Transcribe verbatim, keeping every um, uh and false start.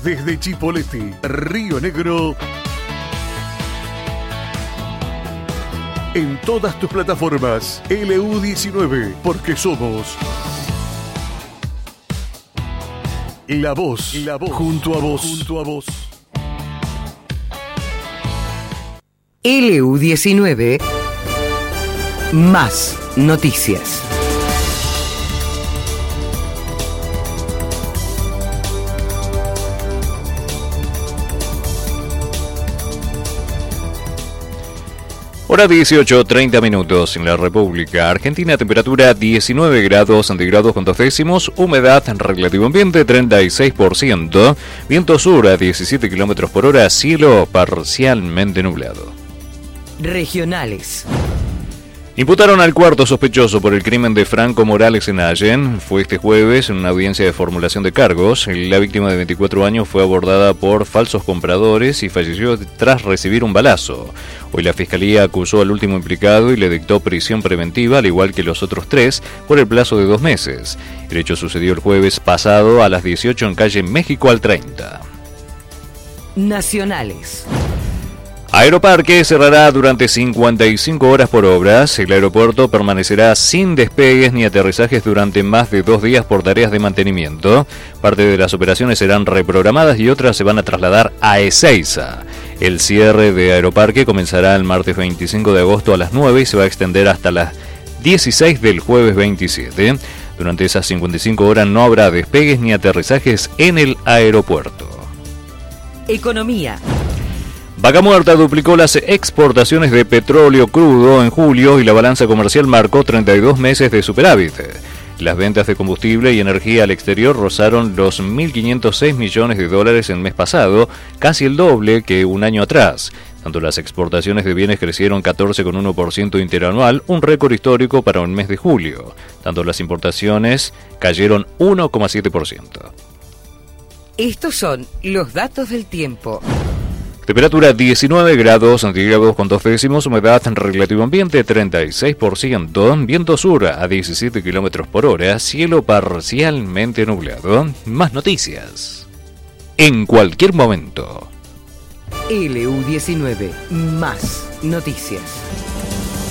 Desde Chipoleti, Río Negro. En todas tus plataformas, L U diecinueve, porque somos la voz, la voz, junto a vos, junto a vos. L U diecinueve, más noticias. Hora dieciocho, treinta minutos en la República Argentina, temperatura diecinueve grados centígrados con dos décimos, humedad relativo ambiente treinta y seis por ciento, viento sur a diecisiete kilómetros por hora, cielo parcialmente nublado. Regionales. Imputaron al cuarto sospechoso por el crimen de Franco Morales en Allen. Fue este jueves en una audiencia de formulación de cargos. La víctima de veinticuatro años fue abordada por falsos compradores y falleció tras recibir un balazo. Hoy la Fiscalía acusó al último implicado y le dictó prisión preventiva, al igual que los otros tres, por el plazo de dos meses. El hecho sucedió el jueves pasado a las dieciocho en calle México al treinta. Nacionales. Aeroparque cerrará durante cincuenta y cinco horas por obras. El aeropuerto permanecerá sin despegues ni aterrizajes durante más de dos días por tareas de mantenimiento. Parte de las operaciones serán reprogramadas y otras se van a trasladar a Ezeiza. El cierre de Aeroparque comenzará el martes veinticinco de agosto a las nueve y se va a extender hasta las dieciséis del jueves veintisiete. Durante esas cincuenta y cinco horas no habrá despegues ni aterrizajes en el aeropuerto. Economía. Vaca Muerta duplicó las exportaciones de petróleo crudo en julio y la balanza comercial marcó treinta y dos meses de superávit. Las ventas de combustible y energía al exterior rozaron los mil quinientos seis millones de dólares el mes pasado, casi el doble que un año atrás. Tanto las exportaciones de bienes crecieron catorce coma uno por ciento interanual, un récord histórico para un mes de julio. Tanto las importaciones cayeron uno coma siete por ciento. Estos son los datos del tiempo. Temperatura diecinueve grados centígrados con dos décimos, humedad relativo ambiente treinta y seis por ciento, viento sur a diecisiete kilómetros por hora, cielo parcialmente nublado. Más noticias en cualquier momento. L U diecinueve, más noticias.